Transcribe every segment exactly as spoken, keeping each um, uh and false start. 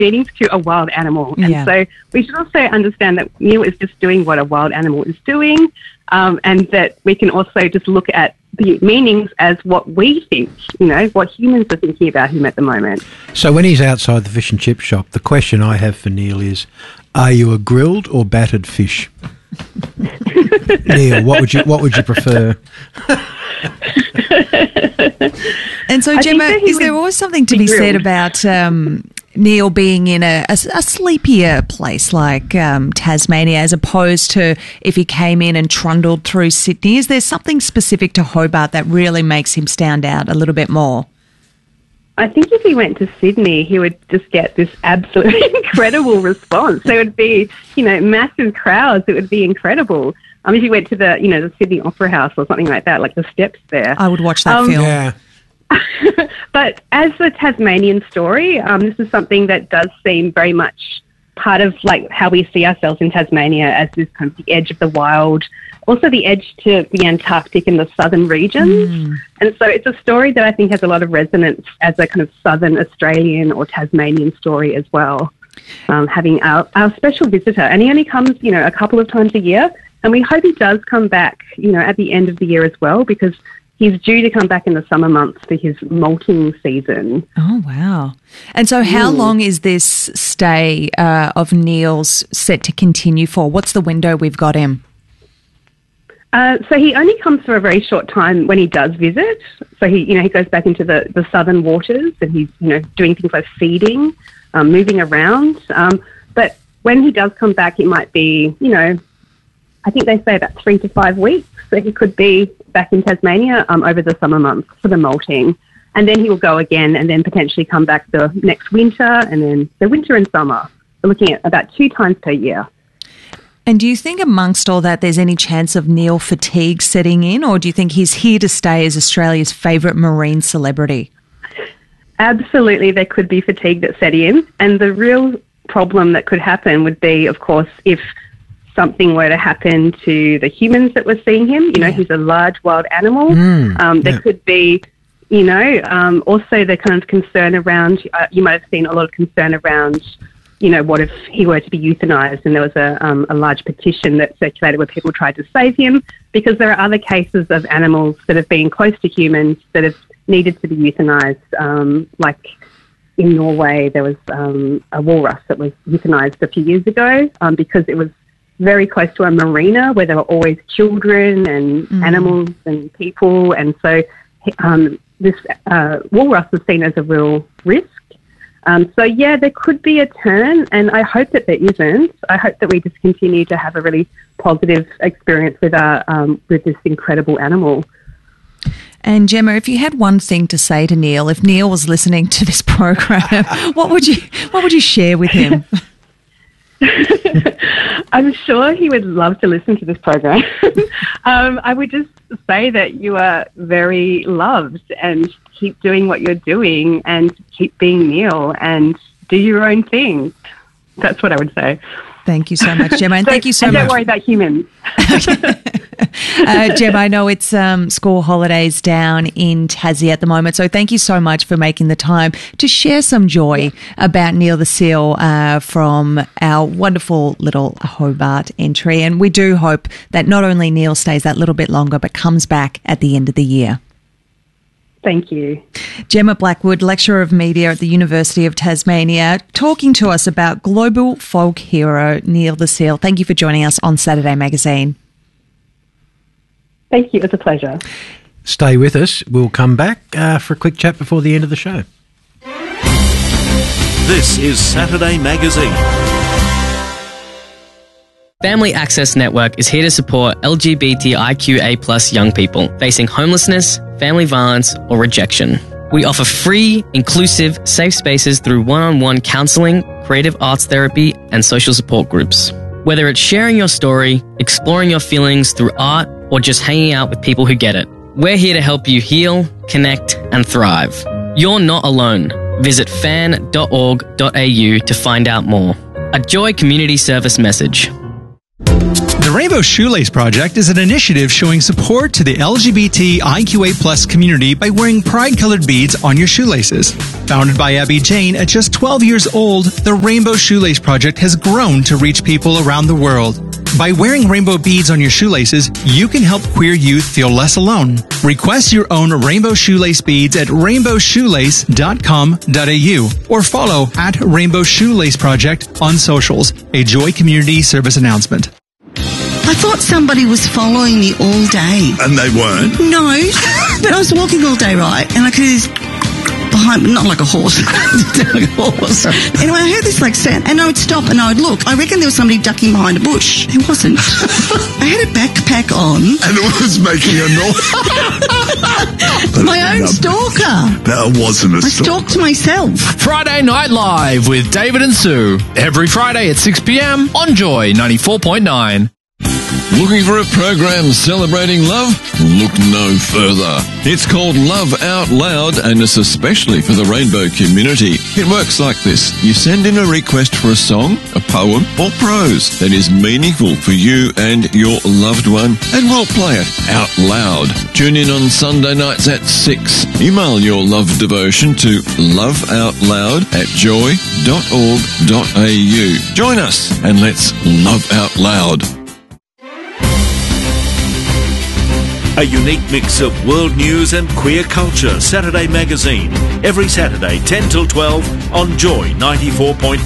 feeding to a wild animal. And Yeah. so we should also understand that Neil is just doing what a wild animal is doing, um, and that we can also just look at the meanings as what we think, you know, what humans are thinking about him at the moment. So when he's outside the fish and chip shop, the question I have for Neil is, are you a grilled or battered fish? Neil, what would you what would you prefer? And so, I Gemma, think that he is there would always something to be be said grilled. about um, Neil being in a, a, a sleepier place like um, Tasmania as opposed to if he came in and trundled through Sydney? Is there something specific to Hobart that really makes him stand out a little bit more? I think if he went to Sydney, he would just get this absolutely incredible response. There would be, you know, massive crowds. It would be incredible. Um, if he went to the, you know, the Sydney Opera House or something like that, like the steps there. I would watch that Um, film. Yeah. But as a Tasmanian story, um, this is something that does seem very much part of like how we see ourselves in Tasmania as this kind of the edge of the wild, also the edge to the Antarctic and the southern regions. Mm. And so it's a story that I think has a lot of resonance as a kind of southern Australian or Tasmanian story as well. Um, having our, our special visitor, and he only comes, you know, a couple of times a year, and we hope he does come back, you know, at the end of the year as well, because he's due to come back in the summer months for his molting season. Oh, wow. And so how Mm. long is this stay uh, of Neil's set to continue for? What's the window we've got him? Uh, so he only comes for a very short time when he does visit. So he, you know, he goes back into the, the southern waters and he's, you know, doing things like feeding, um, moving around. Um, but when he does come back, it might be, you know, I think they say about three to five weeks. So he could be back in Tasmania um, over the summer months for the molting. And then he will go again and then potentially come back the next winter and then the winter and summer. We're looking at about two times per year. And do you think amongst all that there's any chance of Neil fatigue setting in, or do you think he's here to stay as Australia's favourite marine celebrity? Absolutely, there could be fatigue that set in. And the real problem that could happen would be, of course, if something were to happen to the humans that were seeing him. You know, Yeah. he's a large wild animal. Mm, um, there yeah. could be, you know, um, also the kind of concern around, uh, you might have seen a lot of concern around, you know, what if he were to be euthanized? And there was a, um, a large petition that circulated where people tried to save him, because there are other cases of animals that have been close to humans that have needed to be euthanized. Um, like in Norway, there was um, a walrus that was euthanized a few years ago um, because it was very close to a marina where there were always children and Mm. animals and people. And so um, this uh, walrus was seen as a real risk. Um, so, yeah, there could be a turn, and I hope that there isn't. I hope that we just continue to have a really positive experience with our um, with this incredible animal. And Gemma, if you had one thing to say to Neil, if Neil was listening to this program, what would you what would you share with him? I'm sure he would love to listen to this program. um, I would just say that you are very loved, and keep doing what you're doing, and keep being Neil, and do your own thing. That's what I would say. Thank you so much, Gemma, and So- thank you so and much. don't worry about humans. Uh, Gemma, I know it's um, school holidays down in Tassie at the moment, so thank you so much for making the time to share some joy about Neil the Seal uh, from our wonderful little Hobart entry. And we do hope that not only Neil stays that little bit longer, but comes back at the end of the year. Thank you. Gemma Blackwood, Lecturer of Media at the University of Tasmania, talking to us about global folk hero Neil the Seal. Thank you for joining us on Saturday Magazine. Thank you. It was a pleasure. Stay with us. We'll come back uh, for a quick chat before the end of the show. This is Saturday Magazine. Family Access Network is here to support L G B T I Q A plus young people facing homelessness, family violence, or rejection. We offer free, inclusive, safe spaces through one-on-one counselling, creative arts therapy, and social support groups. Whether it's sharing your story, exploring your feelings through art, or just hanging out with people who get it, we're here to help you heal, connect, and thrive. You're not alone. Visit fan dot org dot a u to find out more. A Joy Community Service message. The The Rainbow Shoelace Project is an initiative showing support to the L G B T I Q A plus community by wearing pride-colored beads on your shoelaces. Founded by Abby Jane at just twelve years old, the Rainbow Shoelace Project has grown to reach people around the world. By wearing rainbow beads on your shoelaces, you can help queer youth feel less alone. Request your own rainbow shoelace beads at rainbow shoelace dot com dot a u or follow at Rainbow Shoelace Project on socials, a Joy Community Service announcement. I thought somebody was following me all day. And they weren't? No, but I was walking all day, right? And I could hear this behind me, not like a horse, like a horse. Anyway, I heard this like sound, and I would stop and I would look. I reckon there was somebody ducking behind a bush. There wasn't. I had a backpack on. And it was making a noise. My own stalker. That wasn't a I stalker. stalked myself. Friday Night Live with David and Sue. Every Friday at six p.m. on Joy ninety-four point nine. Looking for a program celebrating love? Look no further. It's called Love Out Loud, and it's especially for the rainbow community. It works like this. You send in a request for a song, a poem, or prose that is meaningful for you and your loved one, and we'll play it out loud. Tune in on Sunday nights at six. Email your love devotion to loveoutloud at joy dot org dot a u. Join us and let's love out loud. A unique mix of world news and queer culture. Saturday Magazine. Every Saturday, ten till twelve on Joy ninety-four point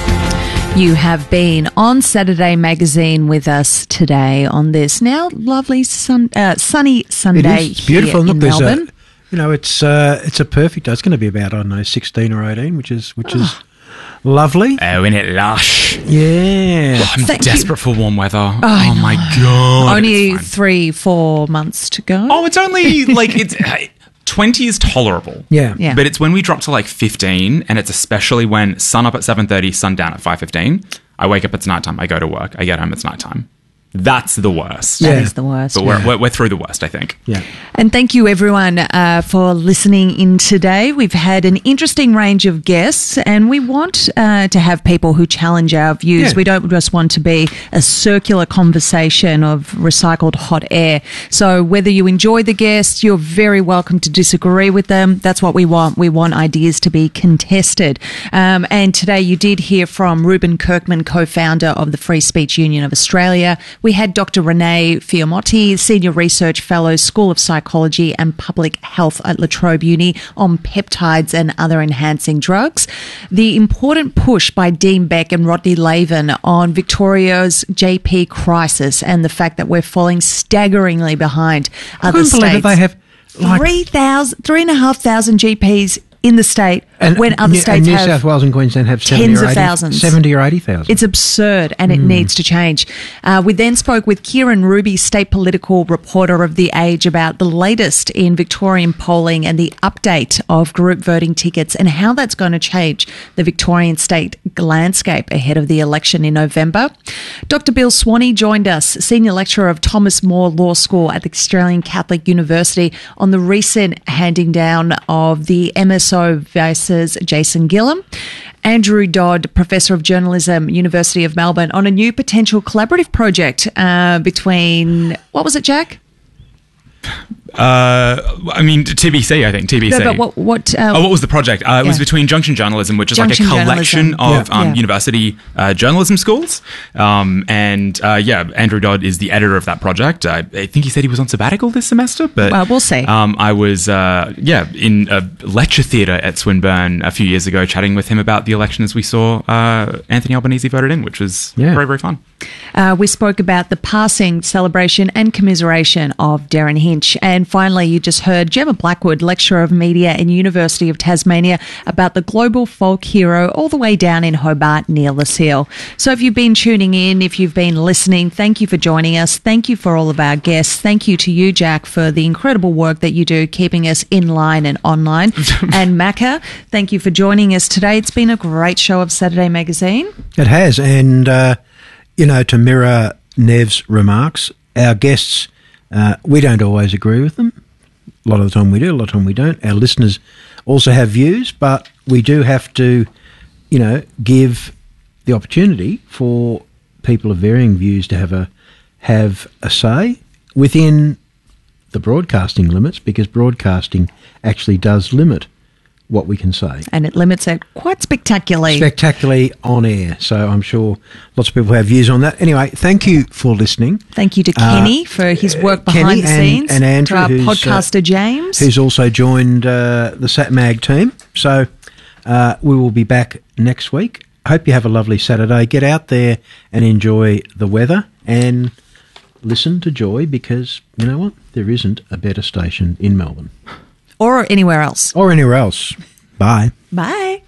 nine. You have been on Saturday Magazine with us today on this now lovely sun, uh, sunny Sunday. It is. It's beautiful. Here Look, in there's Melbourne. a, you know, it's uh, it's a perfect day. It's going to be about, I don't know, sixteen or eighteen, which is which is Oh. lovely. Oh, isn't it lush? Yeah. Oh, I'm Thank desperate you. for warm weather. I Oh, know. my God. Only It's fine. three, four months to go. Oh, it's only like it's twenty is tolerable. Yeah. Yeah. But it's when we drop to like fifteen, and it's especially when sun up at seven thirty, sun down at five fifteen. I wake up, it's nighttime. I go to work. I get home, it's nighttime. That's the worst. That Yeah. is the worst. But we're, we're, we're through the worst, I think. Yeah. And thank you, everyone, uh, for listening in today. We've had an interesting range of guests, and we want uh, to have people who challenge our views. Yeah. We don't just want to be a circular conversation of recycled hot air. So whether you enjoy the guests, you're very welcome to disagree with them. That's what we want. We want ideas to be contested. Um, and today you did hear from Ruben Kirkman, co-founder of the Free Speech Union of Australia. We had Doctor Renee Fiamotti, Senior Research Fellow, School of Psychology and Public Health at La Trobe Uni on peptides and other enhancing drugs. The important push by Dean Beck and Rodney Laven on Victoria's J P crisis and the fact that we're falling staggeringly behind I other couldn't believe states. that they have like three thousand, three and a half thousand G Ps in the state and, when other New, states and New have South Wales and Queensland have seventy tens or of eighty, thousands. seventy or eighty thousand. It's absurd, and it Mm. needs to change. Uh, we then spoke with Kieran Ruby, state political reporter of The Age, about the latest in Victorian polling and the update of group voting tickets and how that's going to change the Victorian state landscape ahead of the election in November. Doctor Bill Swanee joined us, senior lecturer of Thomas More Law School at the Australian Catholic University, on the recent handing down of the M S O versus Jason Gillam. Andrew Dodd, Professor of Journalism, University of Melbourne, on a new potential collaborative project uh, between, what was it, Jack? Uh, I mean, T B C, I think. T B C. No, but what? what uh, Oh, what was the project? Uh, it was yeah. between Junction Journalism, which is Junction like a collection Journalism. of Yeah. um, Yeah. university uh, journalism schools. Um, and uh, yeah, Andrew Dodd is the editor of that project. Uh, I think he said he was on sabbatical this semester, but Well, we'll see. Um, I was, uh, yeah, in a lecture theatre at Swinburne a few years ago, chatting with him about the election as we saw uh, Anthony Albanese voted in, which was Yeah. very, very fun. Uh, we spoke about the passing, celebration and commiseration of Darren Hinch. And finally, you just heard Gemma Blackwood, lecturer of media in University of Tasmania, about the global folk hero all the way down in Hobart, Neil the Seal. So if you've been tuning in, if you've been listening, thank you for joining us. Thank you for all of our guests. Thank you to you, Jack, for the incredible work that you do, keeping us in line and online. And Macca, thank you for joining us today. It's been a great show of Saturday Magazine. It has, and uh, you know, to mirror Nev's remarks, our guests, uh, we don't always agree with them. A lot of the time we do, a lot of the time we don't. Our listeners also have views, but we do have to, you know, give the opportunity for people of varying views to have a have a say within the broadcasting limits, because broadcasting actually does limit what we can say. And it limits it quite spectacularly. Spectacularly on air. So I'm sure lots of people have views on that. Anyway, thank you for listening. Thank you to Uh, Kenny for his work behind Kenny the and- scenes. and Andrew, to our who's, uh, podcaster James. Who's also joined uh, the SatMag team. So uh, we will be back next week. Hope you have a lovely Saturday. Get out there and enjoy the weather and listen to Joy, because you know what? There isn't a better station in Melbourne. Or anywhere else. Or anywhere else. Bye. Bye.